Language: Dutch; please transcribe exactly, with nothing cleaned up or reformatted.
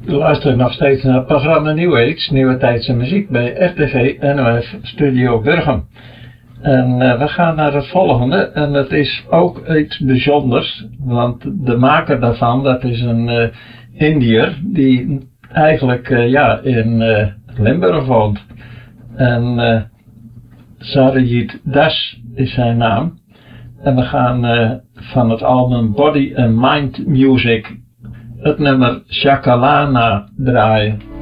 U luistert nog steeds naar het programma New Age, Nieuwe Tijdse Muziek bij R T V N O F Studio Burgum. En uh, we gaan naar het volgende en dat is ook iets bijzonders, want de maker daarvan, dat is een uh, Indiër die eigenlijk uh, ja, in uh, Limburg woont. En uh, Satyajit Das is zijn naam. En we gaan uh, van het album Body and Mind Music het nummer Shakalana draaien.